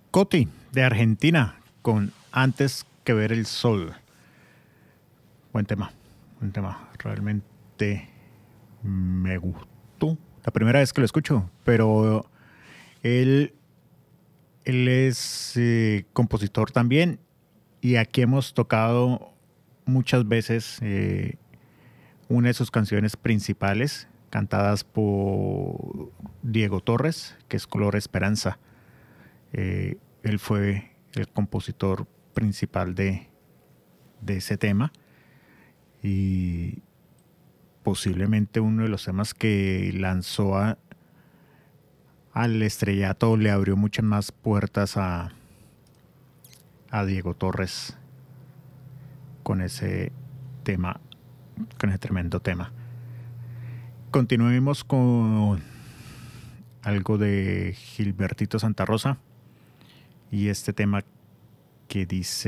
Coti, de Argentina, con Antes que ver el sol. Buen tema, buen tema. Realmente me gustó. La primera vez que lo escucho, pero él, él es compositor también y aquí hemos tocado muchas veces una de sus canciones principales, cantadas por Diego Torres, que es Color Esperanza. Él fue el compositor principal de ese tema y posiblemente uno de los temas que lanzó al estrellato le abrió muchas más puertas a Diego Torres con ese tema, con ese tremendo tema. Continuemos con algo de Gilbertito Santa Rosa y este tema que dice